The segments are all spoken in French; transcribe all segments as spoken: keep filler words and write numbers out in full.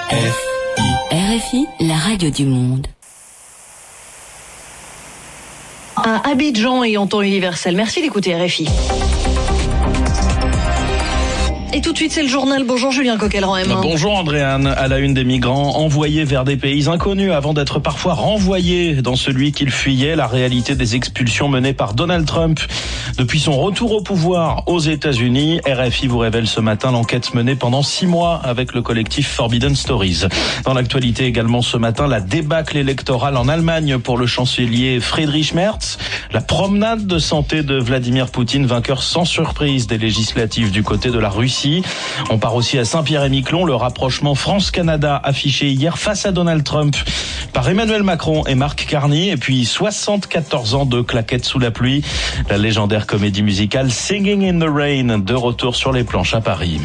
R F I, la radio du monde. À Abidjan et en temps universel. Merci d'écouter R F I. Et tout de suite, c'est le journal. Bonjour Julien Coquelin. Bonjour Andréane. À la une, des migrants envoyés vers des pays inconnus avant d'être parfois renvoyés dans celui qu'ils fuyaient. La réalité des expulsions menées par Donald Trump depuis son retour au pouvoir aux États-Unis. R F I vous révèle ce matin l'enquête menée pendant six mois avec le collectif Forbidden Stories. Dans l'actualité également ce matin, la débâcle électorale en Allemagne pour le chancelier Friedrich Merz. La promenade de santé de Vladimir Poutine, vainqueur sans surprise des législatives du côté de la Russie. On part aussi à Saint-Pierre-et-Miquelon, le rapprochement France-Canada affiché hier face à Donald Trump par Emmanuel Macron et Marc Carney. Et puis soixante-quatorze ans de claquettes sous la pluie. La légendaire comédie musicale Singing in the Rain, de retour sur les planches à Paris.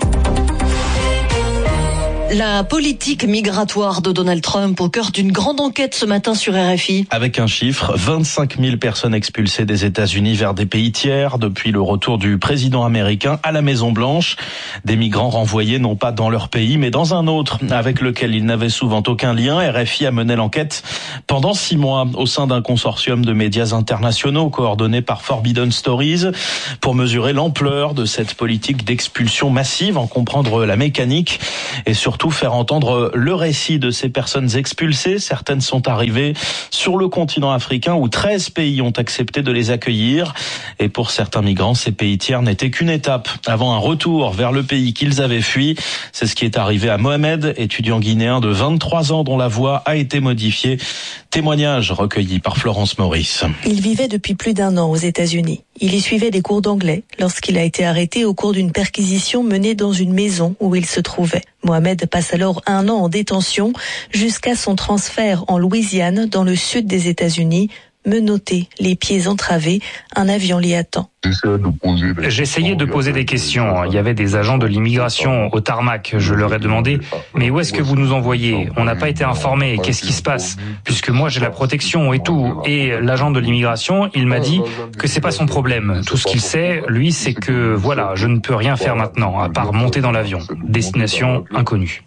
La politique migratoire de Donald Trump au cœur d'une grande enquête ce matin sur R F I. Avec un chiffre, vingt-cinq mille personnes expulsées des États-Unis vers des pays tiers depuis le retour du président américain à la Maison-Blanche. Des migrants renvoyés non pas dans leur pays mais dans un autre avec lequel ils n'avaient souvent aucun lien. R F I a mené l'enquête pendant six mois au sein d'un consortium de médias internationaux coordonné par Forbidden Stories pour mesurer l'ampleur de cette politique d'expulsion massive, en comprendre la mécanique et surtout faire entendre le récit de ces personnes expulsées. Certaines sont arrivées sur le continent africain où treize pays ont accepté de les accueillir. Et pour certains migrants, ces pays tiers n'étaient qu'une étape avant un retour vers le pays qu'ils avaient fui. C'est ce qui est arrivé à Mohamed, étudiant guinéen de vingt-trois ans dont la voix a été modifiée. Témoignage recueilli par Florence Maurice. Il vivait depuis plus d'un an aux États-Unis. Il y suivait des cours d'anglais lorsqu'il a été arrêté au cours d'une perquisition menée dans une maison où il se trouvait. Mohamed passe alors un an en détention jusqu'à son transfert en Louisiane, dans le sud des États-Unis. Menotté, les pieds entravés, un avion l'y attend. J'essayais de poser des questions. Il y avait des agents de l'immigration au tarmac. Je leur ai demandé, mais où est-ce que vous nous envoyez? On n'a pas été informés. Qu'est-ce qui se passe? Puisque moi j'ai la protection et tout. Et l'agent de l'immigration, il m'a dit que c'est pas son problème. Tout ce qu'il sait, lui, c'est que voilà, je ne peux rien faire maintenant, à part monter dans l'avion. Destination inconnue.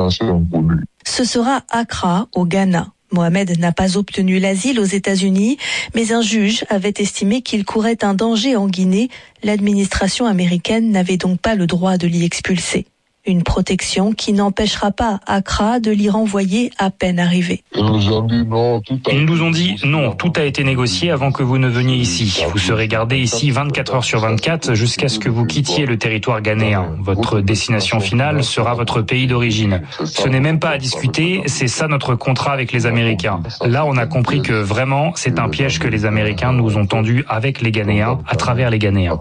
Ce sera Accra, au Ghana. Mohamed n'a pas obtenu l'asile aux États-Unis, mais un juge avait estimé qu'il courait un danger en Guinée. L'administration américaine n'avait donc pas le droit de l'y expulser. Une protection qui n'empêchera pas Accra de l'y renvoyer à peine arrivé. Ils nous ont dit non, tout a été négocié avant que vous ne veniez ici. Vous serez gardé ici vingt-quatre heures sur vingt-quatre jusqu'à ce que vous quittiez le territoire ghanéen. Votre destination finale sera votre pays d'origine. Ce n'est même pas à discuter, c'est ça notre contrat avec les Américains. Là, on a compris que vraiment, c'est un piège que les Américains nous ont tendu avec les Ghanéens, à travers les Ghanéens.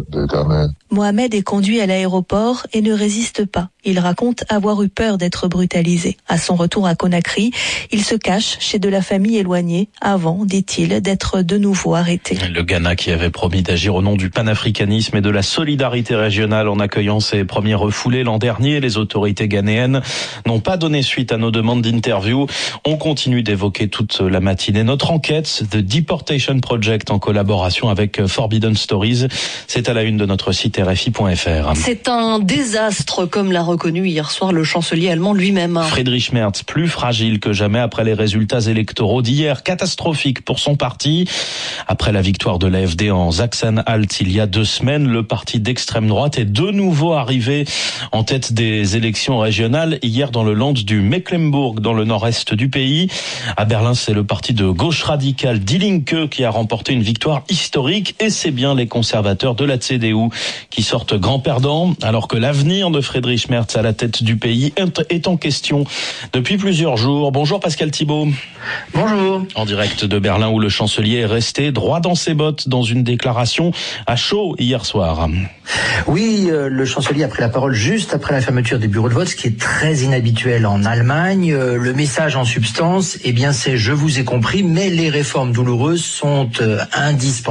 Mohamed est conduit à l'aéroport et ne résiste pas. Il raconte avoir eu peur d'être brutalisé. À son retour à Conakry, il se cache chez de la famille éloignée avant, dit-il, d'être de nouveau arrêté. Le Ghana qui avait promis d'agir au nom du panafricanisme et de la solidarité régionale en accueillant ses premiers refoulés l'an dernier. Les autorités ghanéennes n'ont pas donné suite à nos demandes d'interview. On continue d'évoquer toute la matinée notre enquête, The Deportation Project, en collaboration avec Forbidden Stories. C'est à la une de notre site R F I point F R. C'est un désastre, comme l'a reconnu hier soir le chancelier allemand lui-même. Friedrich Merz, plus fragile que jamais après les résultats électoraux d'hier, catastrophiques pour son parti. Après la victoire de l'A F D en Sachsen-Anhalt il y a deux semaines, le parti d'extrême droite est de nouveau arrivé en tête des élections régionales hier dans le Land du Mecklembourg, dans le nord-est du pays. À Berlin, c'est le parti de gauche radicale Die Linke qui a remporté une victoire historique, et c'est bien les conservateurs de la C D U qui sortent grands perdants, alors que l'avenir de Friedrich Merz à la tête du pays est en question depuis plusieurs jours. Bonjour Pascal Thibault. Bonjour. En direct de Berlin, où le chancelier est resté droit dans ses bottes dans une déclaration à chaud hier soir. Oui, euh, le chancelier a pris la parole juste après la fermeture des bureaux de vote, ce qui est très inhabituel en Allemagne. Euh, le message en substance, eh bien, c'est « je vous ai compris, mais les réformes douloureuses sont euh, indispensables ».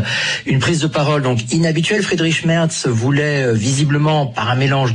Une prise de parole donc inhabituelle. Friedrich Merz voulait euh, visiblement, par un mélange de Churchill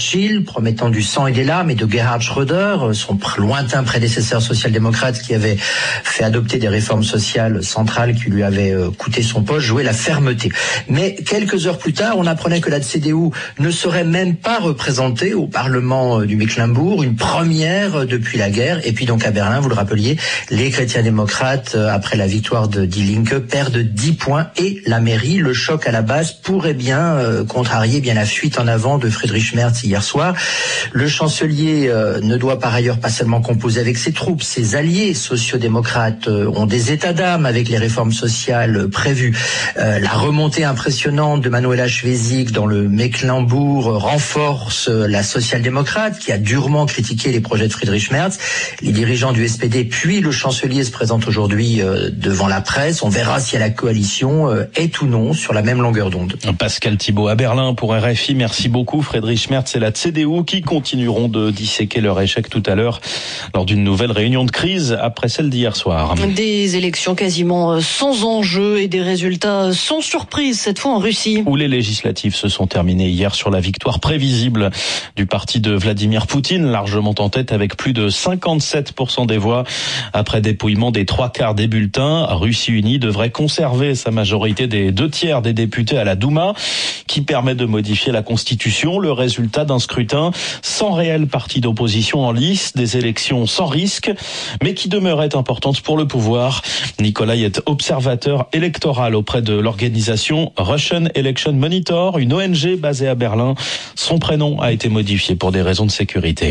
Churchill, promettant du sang et des larmes, et de Gerhard Schröder, son lointain prédécesseur social-démocrate qui avait fait adopter des réformes sociales centrales qui lui avaient coûté son poste, jouait la fermeté. Mais quelques heures plus tard, on apprenait que la C D U ne serait même pas représentée au Parlement du Mecklembourg, une première depuis la guerre. Et puis donc à Berlin, vous le rappeliez, les chrétiens-démocrates, après la victoire de Die Linke, perdent dix points et la mairie. Le choc à la base pourrait bien euh, contrarier bien la fuite en avant de Friedrich Merz hier soir. Le chancelier euh, ne doit par ailleurs pas seulement composer avec ses troupes, ses alliés sociodémocrates euh, ont des états d'âme avec les réformes sociales prévues. Euh, la remontée impressionnante de Manuela Schwesig dans le Mecklembourg renforce euh, la social-démocrate qui a durement critiqué les projets de Friedrich Merz. Les dirigeants du S P D puis le chancelier se présentent aujourd'hui euh, devant la presse. On verra si la coalition euh, est ou non sur la même longueur d'onde. Pascal Thibault à Berlin pour R F I. Merci beaucoup. Friedrich Merz et la C D U qui continueront de disséquer leur échec tout à l'heure lors d'une nouvelle réunion de crise après celle d'hier soir. Des élections quasiment sans enjeu et des résultats sans surprise cette fois en Russie. Où les législatives se sont terminées hier sur la victoire prévisible du parti de Vladimir Poutine, largement en tête avec plus de cinquante-sept pour cent des voix. Après dépouillement des trois quarts des bulletins, Russie Unie devrait conserver sa majorité des deux tiers des députés à la Douma, qui permet de modifier la Constitution. Le résultat d'un scrutin sans réel parti d'opposition en lice, des élections sans risque, mais qui demeuraient importantes pour le pouvoir. Nikolai est observateur électoral auprès de l'organisation Russian Election Monitor, une O N G basée à Berlin. Son prénom a été modifié pour des raisons de sécurité.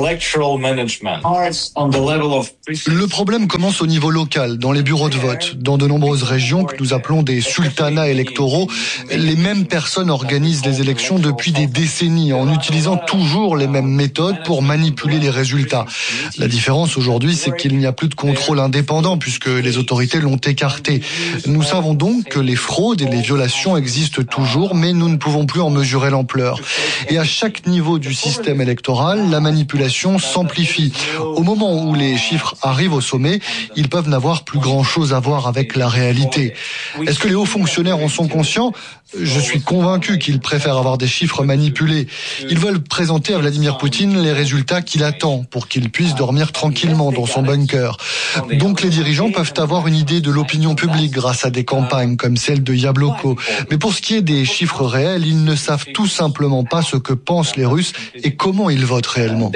Le problème commence au niveau local, dans les bureaux de vote. Dans de nombreuses régions que nous appelons des sultanats électoraux, les mêmes personnes organisent les élections depuis des décennies en utilisant toujours les mêmes méthodes pour manipuler les résultats. La différence aujourd'hui, c'est qu'il n'y a plus de contrôle indépendant puisque les autorités l'ont écarté. Nous savons donc que les fraudes et les violations existent toujours, mais nous ne pouvons plus en mesurer l'ampleur. Et à chaque niveau du système électoral, la manipulation s'amplifie. Au moment où les chiffres arrivent au sommet, ils peuvent n'avoir plus grand-chose à voir avec la réalité. Est-ce que les hauts fonctionnaires en sont conscients ? Je suis convaincu qu'ils préfèrent avoir des chiffres manipulés. Ils veulent présenter à Vladimir Poutine les résultats qu'il attend pour qu'il puisse dormir tranquillement dans son bunker. Donc les dirigeants peuvent avoir une idée de l'opinion publique grâce à des campagnes comme celle de Yabloko. Mais pour ce qui est des chiffres réels, ils ne savent tout simplement pas ce que pensent les Russes et comment ils votent réellement.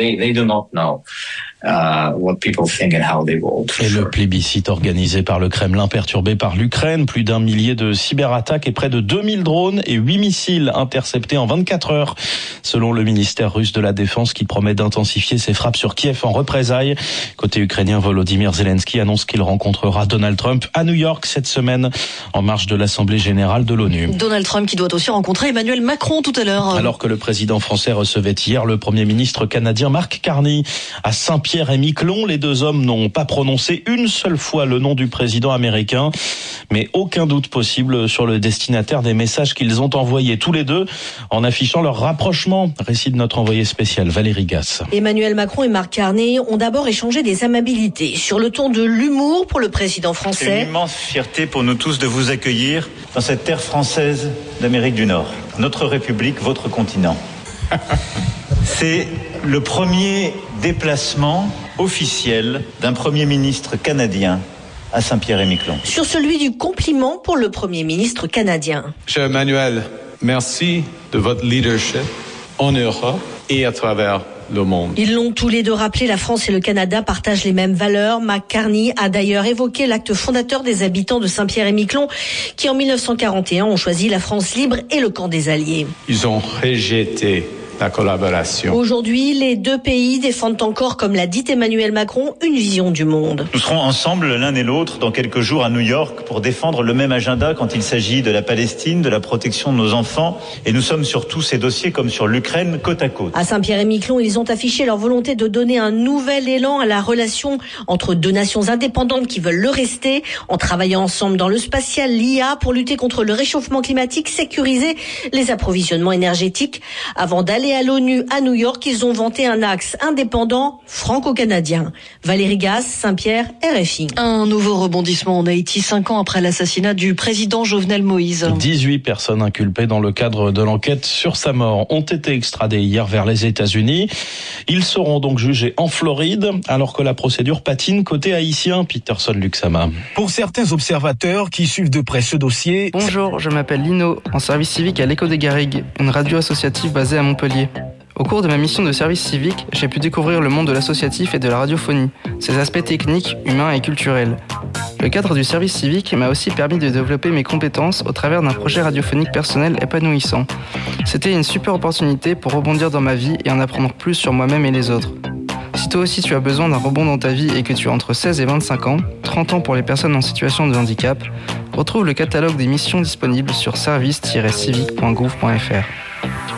Uh, what people think and how they vote. Et le plébiscite organisé par le Kremlin perturbé par l'Ukraine, plus d'un millier de cyberattaques et près de deux mille drones et huit missiles interceptés en vingt-quatre heures, selon le ministère russe de la Défense qui promet d'intensifier ses frappes sur Kiev en représailles. Côté ukrainien, Volodymyr Zelensky annonce qu'il rencontrera Donald Trump à New York cette semaine en marge de l'Assemblée générale de l'ONU. Donald Trump qui doit aussi rencontrer Emmanuel Macron tout à l'heure. Alors que le président français recevait hier le Premier ministre canadien Mark Carney à Saint-Pierre Pierre et Miquelon, les deux hommes n'ont pas prononcé une seule fois le nom du président américain, mais aucun doute possible sur le destinataire des messages qu'ils ont envoyés tous les deux en affichant leur rapprochement. Récit de notre envoyé spécial Valérie Gasse. Emmanuel Macron et Mark Carney ont d'abord échangé des amabilités sur le ton de l'humour pour le président français. C'est une immense fierté pour nous tous de vous accueillir dans cette terre française d'Amérique du Nord. Notre République, votre continent. C'est le premier déplacement officiel d'un Premier ministre canadien à Saint-Pierre-et-Miquelon. Sur celui du compliment pour le Premier ministre canadien. Cher Emmanuel, merci de votre leadership en Europe et à travers le monde. Ils l'ont tous les deux rappelé, la France et le Canada partagent les mêmes valeurs. Mark Carney a d'ailleurs évoqué l'acte fondateur des habitants de Saint-Pierre-et-Miquelon qui en mille neuf cent quarante et un ont choisi la France libre et le camp des Alliés. Ils ont rejeté la collaboration. Aujourd'hui, les deux pays défendent encore, comme l'a dit Emmanuel Macron, une vision du monde. Nous serons ensemble l'un et l'autre dans quelques jours à New York pour défendre le même agenda quand il s'agit de la Palestine, de la protection de nos enfants. Et nous sommes sur tous ces dossiers comme sur l'Ukraine, côte à côte. À Saint-Pierre-et-Miquelon, ils ont affiché leur volonté de donner un nouvel élan à la relation entre deux nations indépendantes qui veulent le rester, en travaillant ensemble dans le spatial, l'I A, pour lutter contre le réchauffement climatique, sécuriser les approvisionnements énergétiques, avant d'aller Et à l'ONU à New York, ils ont vanté un axe indépendant franco-canadien. Valérie Gasse, Saint-Pierre, R F I. Un nouveau rebondissement en Haïti, cinq ans après l'assassinat du président Jovenel Moïse. dix-huit personnes inculpées dans le cadre de l'enquête sur sa mort ont été extradées hier vers les États-Unis. Ils seront donc jugés en Floride, alors que la procédure patine côté haïtien. Peterson Luxama. Pour certains observateurs qui suivent de près ce dossier... Bonjour, je m'appelle Lino, en service civique à l'Écho des Garrigues, une radio associative basée à Montpellier. Au cours de ma mission de service civique, j'ai pu découvrir le monde de l'associatif et de la radiophonie, ses aspects techniques, humains et culturels. Le cadre du service civique m'a aussi permis de développer mes compétences au travers d'un projet radiophonique personnel épanouissant. C'était une super opportunité pour rebondir dans ma vie et en apprendre plus sur moi-même et les autres. Si toi aussi tu as besoin d'un rebond dans ta vie et que tu as entre seize et vingt-cinq ans, trente ans pour les personnes en situation de handicap, retrouve le catalogue des missions disponibles sur service tiret civique point gouv point f r.